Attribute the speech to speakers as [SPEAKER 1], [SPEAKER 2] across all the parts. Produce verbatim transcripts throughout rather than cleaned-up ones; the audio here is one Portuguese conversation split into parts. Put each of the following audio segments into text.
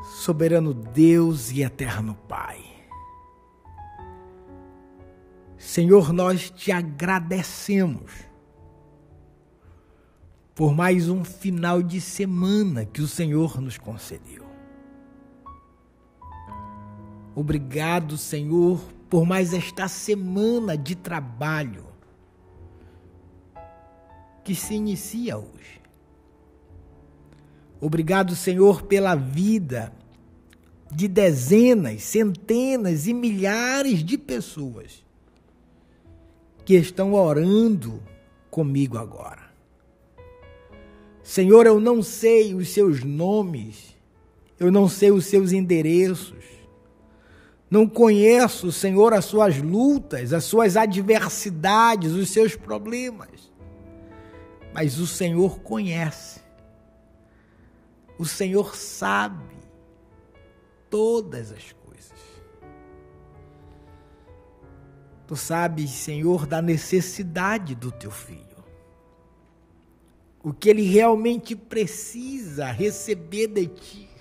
[SPEAKER 1] Soberano Deus e eterno Pai, Senhor, nós te agradecemos por mais um final de semana que o Senhor nos concedeu. Obrigado, Senhor, por mais esta semana de trabalho que se inicia hoje. Obrigado, Senhor, pela vida de dezenas, centenas e milhares de pessoas que estão orando comigo agora. Senhor, eu não sei os seus nomes, eu não sei os seus endereços, não conheço, Senhor, as suas lutas, as suas adversidades, os seus problemas, mas o Senhor conhece, o Senhor sabe todas as coisas. Tu sabes, Senhor, da necessidade do teu filho. O que ele realmente precisa receber de ti.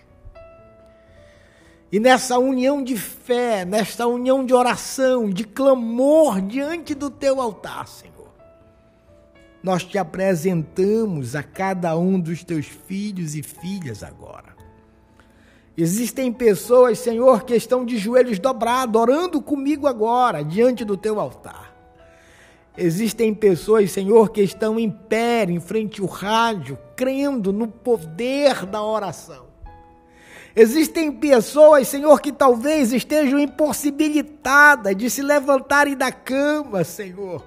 [SPEAKER 1] E nessa união de fé, nesta união de oração, de clamor diante do teu altar, Senhor, nós te apresentamos a cada um dos teus filhos e filhas agora. Existem pessoas, Senhor, que estão de joelhos dobrados, orando comigo agora, diante do teu altar. Existem pessoas, Senhor, que estão em pé, em frente ao rádio, crendo no poder da oração. Existem pessoas, Senhor, que talvez estejam impossibilitadas de se levantarem da cama, Senhor,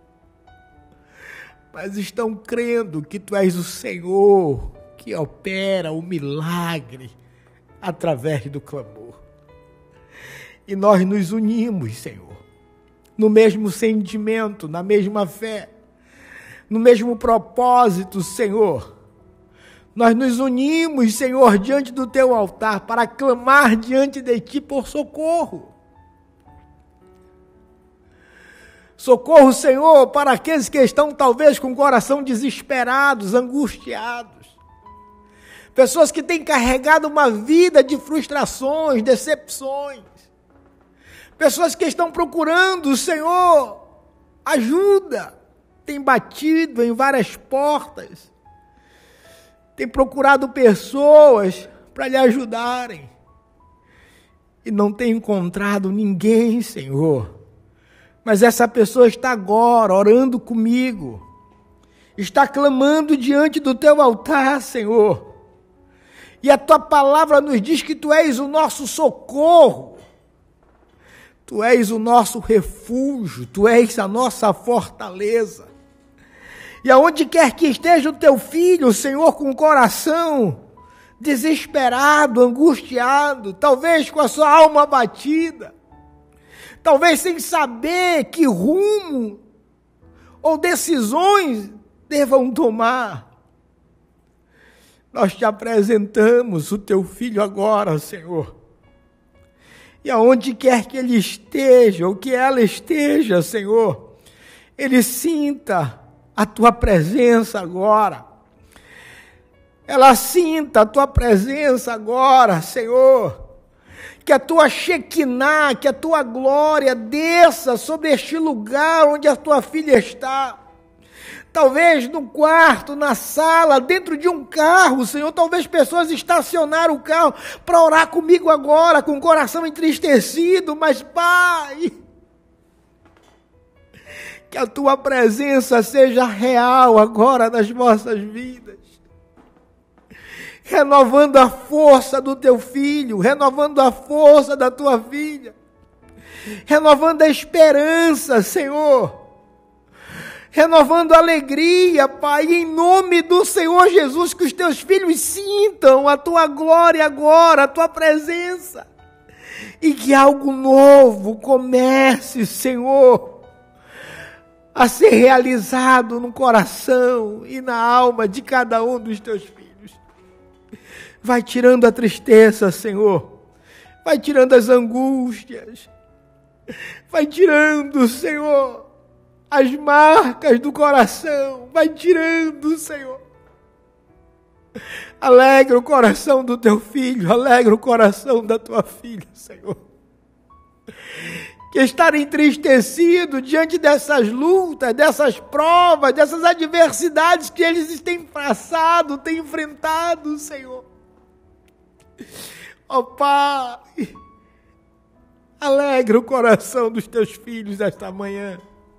[SPEAKER 1] mas estão crendo que Tu és o Senhor que opera o milagre através do clamor. E nós nos unimos, Senhor, no mesmo sentimento, na mesma fé, no mesmo propósito, Senhor. Nós nos unimos, Senhor, diante do Teu altar para clamar diante de Ti por socorro. Socorro, Senhor, para aqueles que estão talvez com o coração desesperados, angustiados. Pessoas que têm carregado uma vida de frustrações, decepções. Pessoas que estão procurando, Senhor, ajuda. Têm batido em várias portas. Têm procurado pessoas para lhe ajudarem. E não têm encontrado ninguém, Senhor. Mas essa pessoa está agora orando comigo. Está clamando diante do Teu altar, Senhor. E a Tua palavra nos diz que Tu és o nosso socorro. Tu és o nosso refúgio. Tu és a nossa fortaleza. E aonde quer que esteja o Teu filho, Senhor, com o coração desesperado, angustiado, talvez com a sua alma abatida, talvez sem saber que rumo ou decisões devam tomar, nós te apresentamos o Teu filho agora, Senhor. E aonde quer que ele esteja, ou que ela esteja, Senhor, ele sinta a Tua presença agora. Ela sinta a Tua presença agora, Senhor. Que a Tua Shekinah, que a Tua glória desça sobre este lugar onde a Tua filha está. Talvez no quarto, na sala, dentro de um carro, Senhor. Talvez pessoas estacionaram o carro para orar comigo agora, com o coração entristecido. Mas, Pai, que a Tua presença seja real agora nas nossas vidas. Renovando a força do Teu filho, renovando a força da Tua filha. Renovando a esperança, Senhor. Renovando a alegria, Pai, em nome do Senhor Jesus, que os Teus filhos sintam a Tua glória agora, a Tua presença, e que algo novo comece, Senhor, a ser realizado no coração e na alma de cada um dos Teus filhos. Vai tirando a tristeza, Senhor, vai tirando as angústias, vai tirando, Senhor, as marcas do coração, vai tirando, Senhor. Alegra o coração do teu filho, alegra o coração da tua filha, Senhor. Que estar entristecido diante dessas lutas, dessas provas, dessas adversidades que eles têm passado, têm enfrentado, Senhor. Ó Pai, alegra o coração dos teus filhos esta manhã.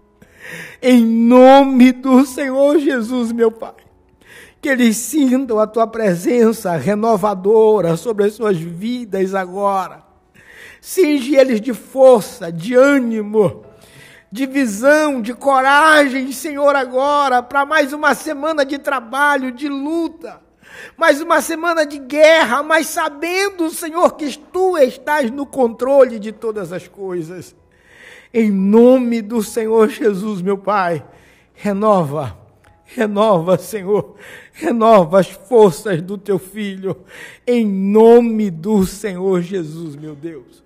[SPEAKER 1] Em nome do Senhor Jesus, meu Pai. Que eles sintam a tua presença renovadora sobre as suas vidas agora. Cinge eles de força, de ânimo, de visão, de coragem, Senhor, agora, para mais uma semana de trabalho, de luta, mais uma semana de guerra, mas sabendo, Senhor, que Tu estás no controle de todas as coisas. Em nome do Senhor Jesus, meu Pai, renova, renova, Senhor, renova as forças do Teu Filho, em nome do Senhor Jesus, meu Deus.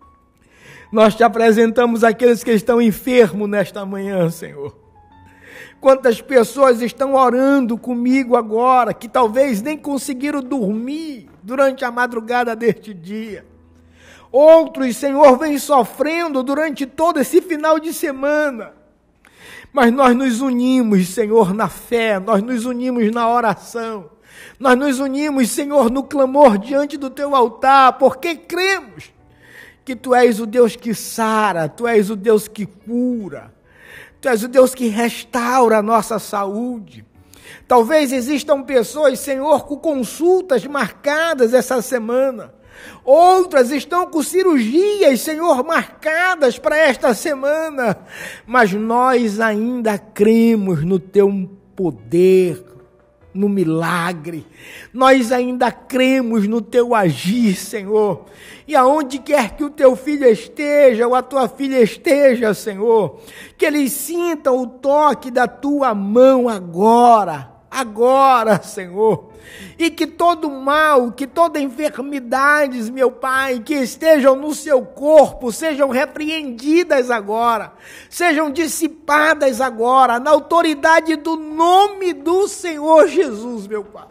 [SPEAKER 1] Nós Te apresentamos aqueles que estão enfermos nesta manhã, Senhor. Quantas pessoas estão orando comigo agora, que talvez nem conseguiram dormir durante a madrugada deste dia. Outros, Senhor, vêm sofrendo durante todo esse final de semana. Mas nós nos unimos, Senhor, na fé, nós nos unimos na oração. Nós nos unimos, Senhor, no clamor diante do Teu altar, porque cremos que Tu és o Deus que sara, Tu és o Deus que cura, Tu és o Deus que restaura a nossa saúde. Talvez existam pessoas, Senhor, com consultas marcadas essa semana. Outras estão com cirurgias, Senhor, marcadas para esta semana. Mas nós ainda cremos no Teu poder, no milagre. Nós ainda cremos no Teu agir, Senhor. E aonde quer que o Teu filho esteja, ou a Tua filha esteja, Senhor, que eles sintam o toque da Tua mão agora, agora, Senhor. E que todo mal, que toda enfermidades, meu Pai, que estejam no seu corpo, sejam repreendidas agora, sejam dissipadas agora, na autoridade do nome do Senhor Jesus, meu Pai.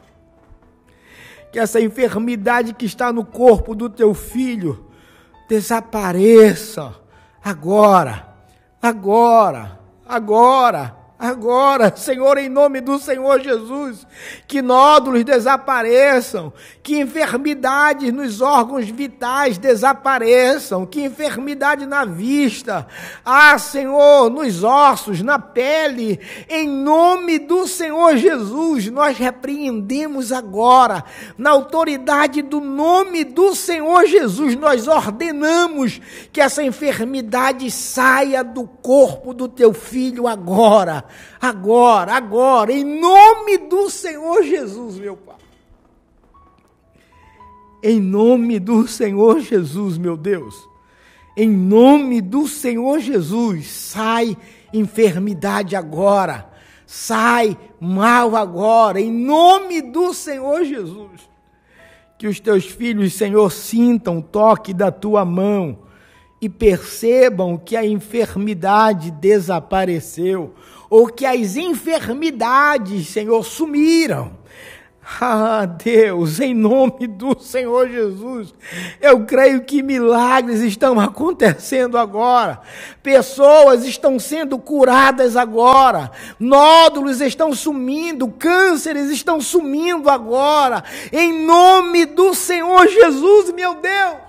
[SPEAKER 1] Que essa enfermidade que está no corpo do Teu Filho desapareça agora, agora, agora. Agora, Senhor, em nome do Senhor Jesus, que nódulos desapareçam, que enfermidades nos órgãos vitais desapareçam, que enfermidade na vista, ah, Senhor, nos ossos, na pele, em nome do Senhor Jesus, nós repreendemos agora, na autoridade do nome do Senhor Jesus, nós ordenamos que essa enfermidade saia do corpo do Teu Filho agora. Agora, agora, em nome do Senhor Jesus, meu Pai. Em nome do Senhor Jesus, meu Deus. Em nome do Senhor Jesus, sai enfermidade agora. Sai mal agora, em nome do Senhor Jesus. Que os Teus filhos, Senhor, sintam o toque da Tua mão e percebam que a enfermidade desapareceu, ou que as enfermidades, Senhor, sumiram. Ah, Deus, em nome do Senhor Jesus, eu creio que milagres estão acontecendo agora, pessoas estão sendo curadas agora, nódulos estão sumindo, cânceres estão sumindo agora, em nome do Senhor Jesus, meu Deus.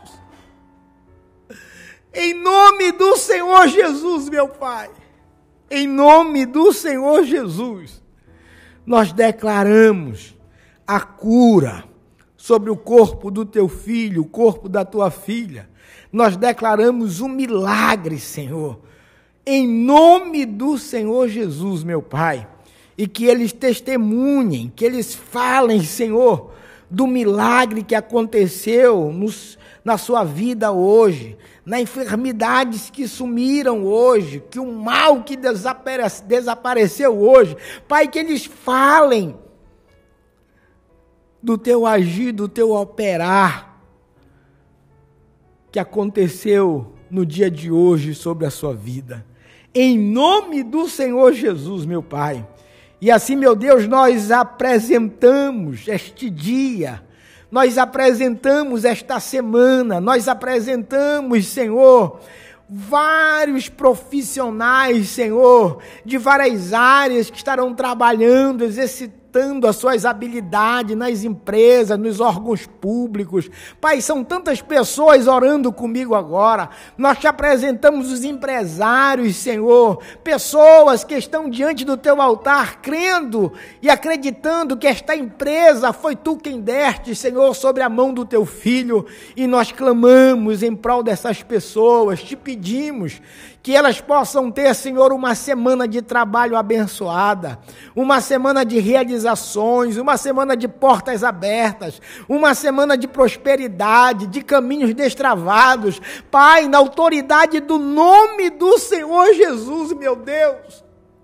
[SPEAKER 1] Em nome do Senhor Jesus, meu Pai, em nome do Senhor Jesus, nós declaramos a cura sobre o corpo do Teu filho, o corpo da Tua filha. Nós declaramos um milagre, Senhor, em nome do Senhor Jesus, meu Pai, e que eles testemunhem, que eles falem, Senhor, do milagre que aconteceu nos, na sua vida hoje, nas enfermidades que sumiram hoje, que o mal que desapare- desapareceu hoje. Pai, que eles falem do Teu agir, do Teu operar, que aconteceu no dia de hoje sobre a sua vida. Em nome do Senhor Jesus, meu Pai. E assim, meu Deus, nós apresentamos este dia, nós apresentamos esta semana, nós apresentamos, Senhor, vários profissionais, Senhor, de várias áreas que estarão trabalhando, exercitando as suas habilidades nas empresas, nos órgãos públicos. Pai, são tantas pessoas orando comigo agora. Nós te apresentamos os empresários, Senhor, pessoas que estão diante do teu altar, crendo e acreditando que esta empresa foi tu quem deste, Senhor, sobre a mão do teu filho, e nós clamamos em prol dessas pessoas, te pedimos que elas possam ter, Senhor, uma semana de trabalho abençoada, uma semana de realizações, uma semana de portas abertas, uma semana de prosperidade, de caminhos destravados. Pai, na autoridade do nome do Senhor Jesus, meu Deus,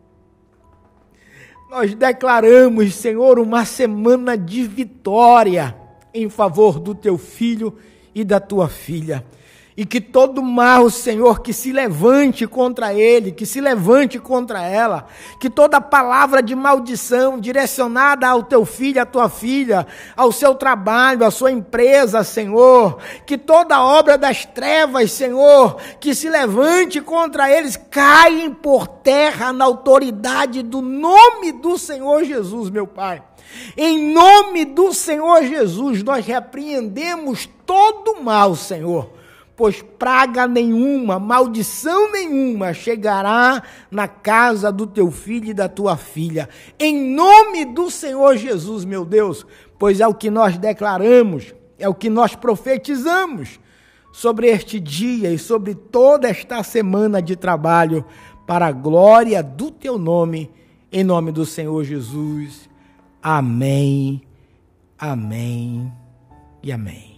[SPEAKER 1] nós declaramos, Senhor, uma semana de vitória em favor do teu filho e da tua filha. E que todo mal, Senhor, que se levante contra ele, que se levante contra ela, que toda palavra de maldição direcionada ao teu filho, à tua filha, ao seu trabalho, à sua empresa, Senhor, que toda obra das trevas, Senhor, que se levante contra eles, caem por terra na autoridade do nome do Senhor Jesus, meu Pai. Em nome do Senhor Jesus, nós repreendemos todo o mal, Senhor, pois praga nenhuma, maldição nenhuma chegará na casa do teu filho e da tua filha. Em nome do Senhor Jesus, meu Deus, pois é o que nós declaramos, é o que nós profetizamos sobre este dia e sobre toda esta semana de trabalho, para a glória do teu nome, em nome do Senhor Jesus. Amém, amém e amém.